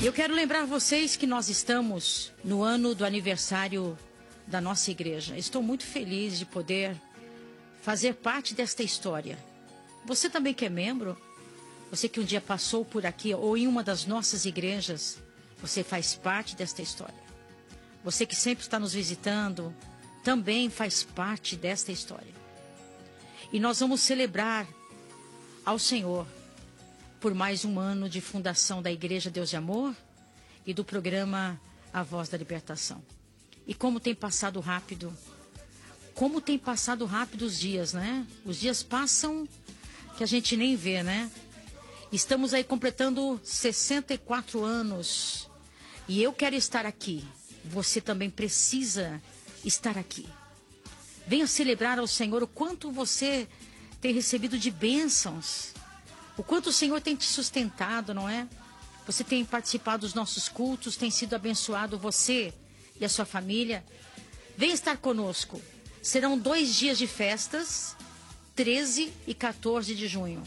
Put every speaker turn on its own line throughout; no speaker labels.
Eu quero lembrar vocês que nós estamos no ano do aniversário da nossa igreja. Estou muito feliz de poder fazer parte desta história. Você também que é membro, você que um dia passou por aqui ou em uma das nossas igrejas, você faz parte desta história. Você que sempre está nos visitando, também faz parte desta história. E nós vamos celebrar ao Senhor por mais um ano de fundação da Igreja Deus de Amor e do programa A Voz da Libertação. E como tem passado rápido, os dias, né? Os dias passam que a gente nem vê, né? Estamos aí completando 64 anos e eu quero estar aqui. Você também precisa estar aqui. Venha celebrar ao Senhor o quanto você tem recebido de bênçãos, o quanto o Senhor tem te sustentado, não é? Você tem participado dos nossos cultos, tem sido abençoado você e a sua família. Venha estar conosco. Serão 2 dias de festas, 13 e 14 de junho.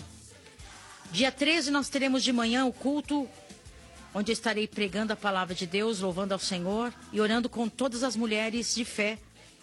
Dia 13 nós teremos de manhã o culto, onde eu estarei pregando a palavra de Deus, louvando ao Senhor e orando com todas as mulheres de fé,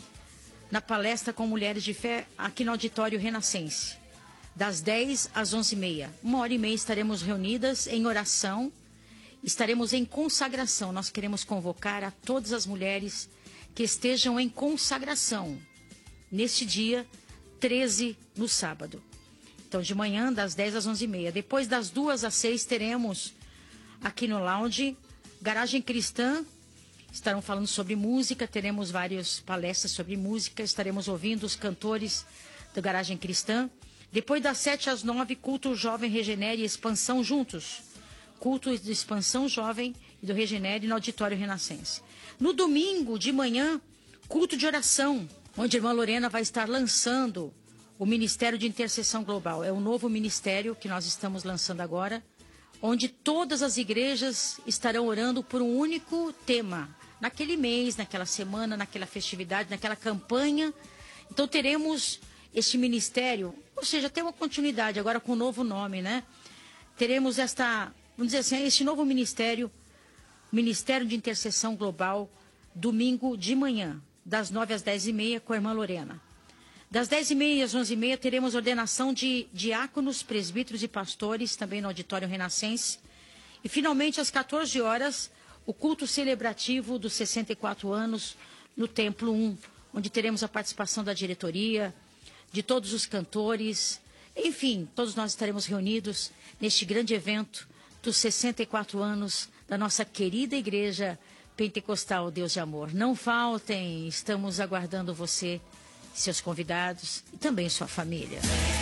na palestra com mulheres de fé, aqui no Auditório Renascense, das 10 às 11h30. 1h30 estaremos reunidas em oração, estaremos em consagração. Nós queremos convocar a todas as mulheres que estejam em consagração, neste dia 13, no sábado. Então, de manhã, das 10 às 11h30. Depois, das 2 às 6, teremos aqui no lounge, Garagem Cristã. Estarão falando sobre música, teremos várias palestras sobre música, estaremos ouvindo os cantores do Garagem Cristã. Depois, das 7 às 9, culto Jovem Regenere e Expansão juntos. Culto de Expansão Jovem e do Regenere no Auditório Renascense. No domingo, de manhã, culto de oração, onde a irmã Lorena vai estar lançando o Ministério de Intercessão Global. É um novo ministério que nós estamos lançando agora, onde todas as igrejas estarão orando por um único tema, naquele mês, naquela semana, naquela festividade, naquela campanha. Então teremos este ministério, ou seja, tem uma continuidade agora com um novo nome, né? Teremos vamos dizer assim, este novo ministério, Ministério de Intercessão Global, domingo de manhã, das 9 às 10h30, com a irmã Lorena. Das 10h30 às 11h30 teremos ordenação de diáconos, presbíteros e pastores, também no Auditório Renascense. E finalmente, às 14 horas, o culto celebrativo dos 64 anos no Templo 1, onde teremos a participação da diretoria, de todos os cantores. Enfim, todos nós estaremos reunidos neste grande evento dos 64 anos da nossa querida Igreja Pentecostal Deus de Amor. Não faltem, estamos aguardando você, seus convidados e também sua família.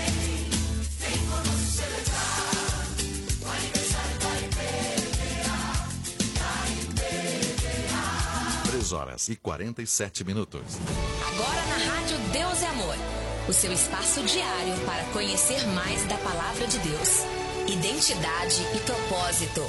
3h47.
Agora na Rádio Deus é Amor, o seu espaço diário para conhecer mais da Palavra de Deus, identidade e propósito.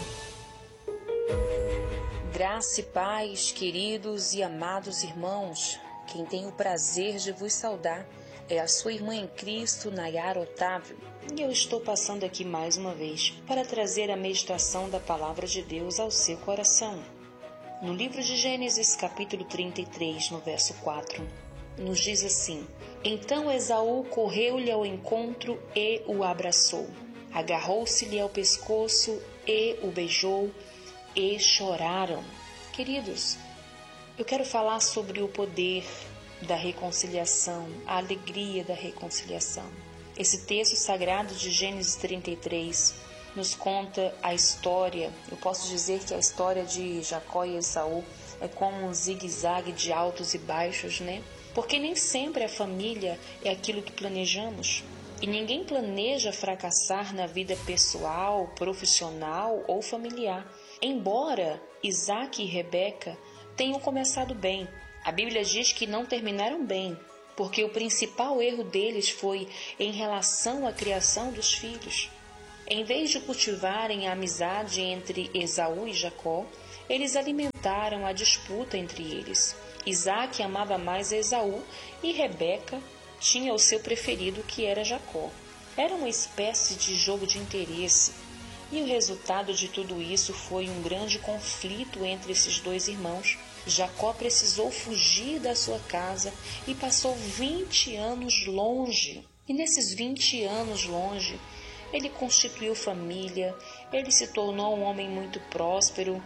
Graça e paz, queridos e amados irmãos. Quem tem o prazer de vos saudar é a sua irmã em Cristo, Nayara Otávio. E eu estou passando aqui mais uma vez para trazer a meditação da Palavra de Deus ao seu coração. No livro de Gênesis, capítulo 33, no verso 4, nos diz assim: Então Esaú correu-lhe ao encontro e o abraçou. Agarrou-se-lhe ao pescoço e o beijou e choraram. Queridos, eu quero falar sobre o poder da reconciliação, a alegria da reconciliação. Esse texto sagrado de Gênesis 33 nos conta a história. Eu posso dizer que a história de Jacó e Esaú é como um zigue-zague de altos e baixos, né? Porque nem sempre a família é aquilo que planejamos. E ninguém planeja fracassar na vida pessoal, profissional ou familiar. Embora Isaac e Rebeca tenham começado bem, a Bíblia diz que não terminaram bem, porque o principal erro deles foi em relação à criação dos filhos. Em vez de cultivarem a amizade entre Esaú e Jacó, eles alimentaram a disputa entre eles. Isaac amava mais Esaú e Rebeca tinha o seu preferido, que era Jacó. Era uma espécie de jogo de interesse. E o resultado de tudo isso foi um grande conflito entre esses dois irmãos. Jacó precisou fugir da sua casa e passou 20 anos longe. E nesses 20 anos longe, ele constituiu família, ele se tornou um homem muito próspero,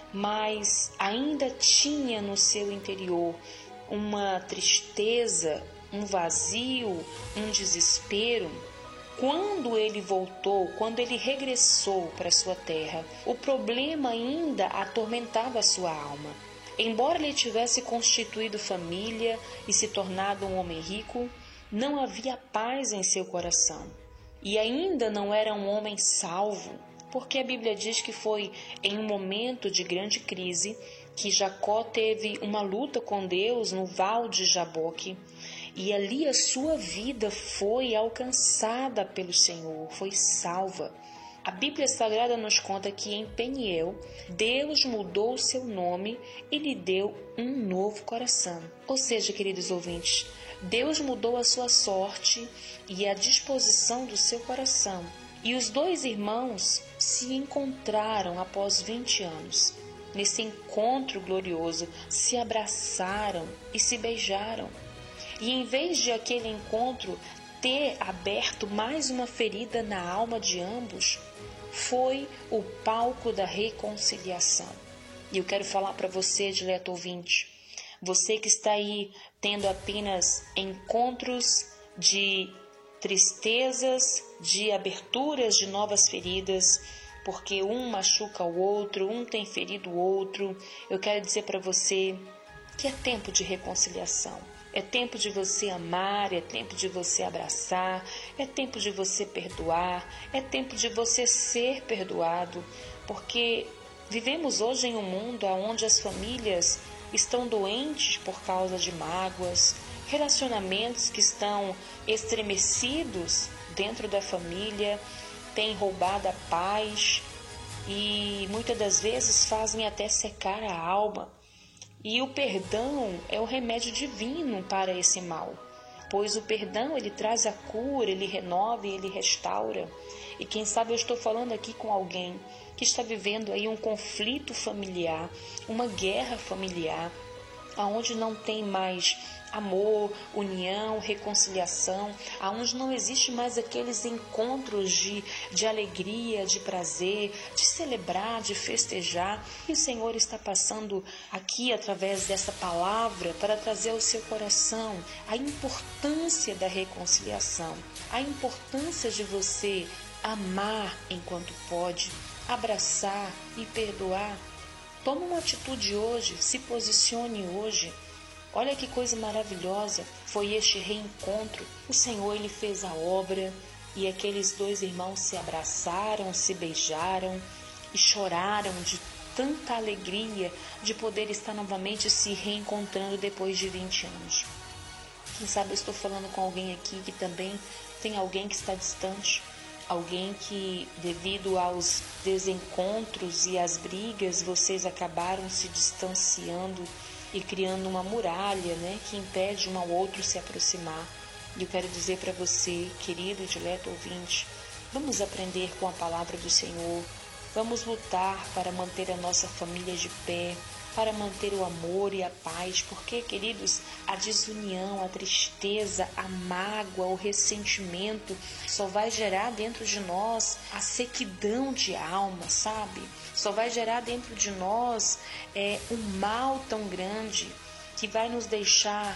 mas ainda tinha no seu interior uma tristeza, um vazio, um desespero. Quando ele voltou, quando ele regressou para sua terra, o problema ainda atormentava a sua alma. Embora ele tivesse constituído família e se tornado um homem rico, não havia paz em seu coração. E ainda não era um homem salvo, porque a Bíblia diz que foi em um momento de grande crise que Jacó teve uma luta com Deus no Val de Jaboque. E ali a sua vida foi alcançada pelo Senhor, foi salva. A Bíblia Sagrada nos conta que em Peniel, Deus mudou o seu nome e lhe deu um novo coração. Ou seja, queridos ouvintes, Deus mudou a sua sorte e a disposição do seu coração. E os dois irmãos se encontraram após 20 anos. Nesse encontro glorioso, se abraçaram e se beijaram. E em vez de aquele encontro ter aberto mais uma ferida na alma de ambos, foi o palco da reconciliação. E eu quero falar para você, dileto ouvinte, você que está aí tendo apenas encontros de tristezas, de aberturas de novas feridas, porque um machuca o outro, um tem ferido o outro, eu quero dizer para você que é tempo de reconciliação. É tempo de você amar, é tempo de você abraçar, é tempo de você perdoar, é tempo de você ser perdoado, porque vivemos hoje em um mundo onde as famílias estão doentes por causa de mágoas, relacionamentos que estão estremecidos dentro da família, têm roubado a paz e muitas das vezes fazem até secar a alma. E o perdão é o remédio divino para esse mal, pois o perdão ele traz a cura, ele renova e ele restaura. E quem sabe eu estou falando aqui com alguém que está vivendo aí um conflito familiar, uma guerra familiar, aonde não tem mais amor, união, reconciliação, aonde não existe mais aqueles encontros de alegria, de prazer, de celebrar, de festejar. E o Senhor está passando aqui através dessa palavra para trazer ao seu coração a importância da reconciliação, a importância de você amar enquanto pode, abraçar e perdoar. Tome uma atitude hoje, se posicione hoje. Olha que coisa maravilhosa foi este reencontro. O Senhor ele fez a obra e aqueles dois irmãos se abraçaram, se beijaram e choraram de tanta alegria de poder estar novamente se reencontrando depois de 20 anos. Quem sabe eu estou falando com alguém aqui que também tem alguém que está distante, alguém que devido aos desencontros e às brigas vocês acabaram se distanciando e criando uma muralha, que impede um ao outro se aproximar. E eu quero dizer para você, querido e dileto ouvinte, vamos aprender com a palavra do Senhor, vamos lutar para manter a nossa família de pé, para manter o amor e a paz, porque, queridos, a desunião, a tristeza, a mágoa, o ressentimento só vai gerar dentro de nós a sequidão de alma, sabe? Só vai gerar dentro de nós um mal tão grande que vai nos deixar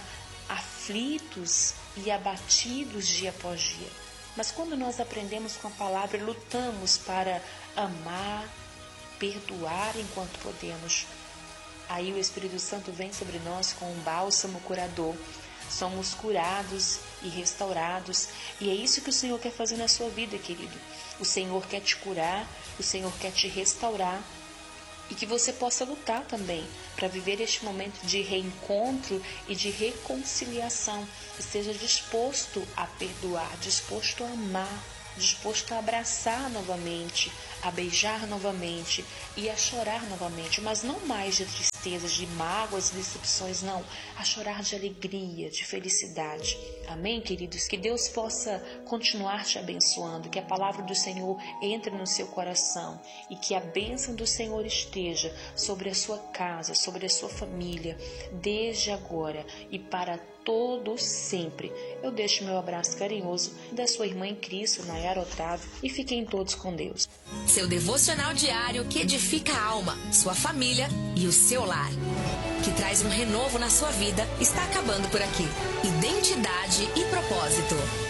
aflitos e abatidos dia após dia. Mas quando nós aprendemos com a palavra, lutamos para amar, perdoar enquanto podemos, aí o Espírito Santo vem sobre nós com um bálsamo curador. Somos curados e restaurados. E é isso que o Senhor quer fazer na sua vida, querido. O Senhor quer te curar, o Senhor quer te restaurar. E que você possa lutar também para viver este momento de reencontro e de reconciliação. Esteja disposto a perdoar, disposto a amar, disposto a abraçar novamente, a beijar novamente e a chorar novamente, mas não mais de tristezas, de mágoas e decepções, não, a chorar de alegria, de felicidade. Amém, queridos? Que Deus possa continuar te abençoando, que a palavra do Senhor entre no seu coração e que a bênção do Senhor esteja sobre a sua casa, sobre a sua família, desde agora e para todo sempre. Eu deixo meu abraço carinhoso da sua irmã em Cristo, Nayara Otávio, e fiquem todos com Deus.
Seu devocional diário que edifica a alma, sua família e o seu lar, que traz um renovo na sua vida, está acabando por aqui. Identidade e propósito.